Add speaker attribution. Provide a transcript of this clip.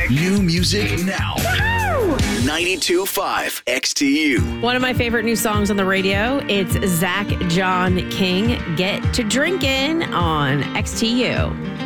Speaker 1: New music now. 92.5 XTU.
Speaker 2: One of my favorite new songs on the radio. It's Zach John King, Get to Drinkin' on XTU.